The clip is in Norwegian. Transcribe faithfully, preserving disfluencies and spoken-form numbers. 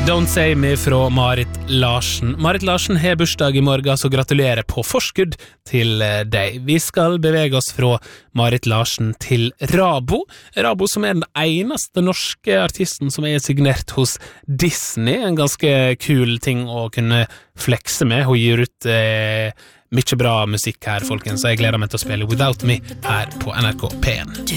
Don't Say Me fra Marit Larsen. Marit Larsen har bursdag i morgen, så gratulerer på forskudd til deg. Vi skal bevege oss fra Marit Larsen til Rabo. Rabo som er den eneste norske artisten som er signert hos Disney. En ganske kul ting å kunne flekse med. Hun gir ut eh, mye bra musikk her, folkens, så jeg gleder meg til å spille Without Me her på N R K P en.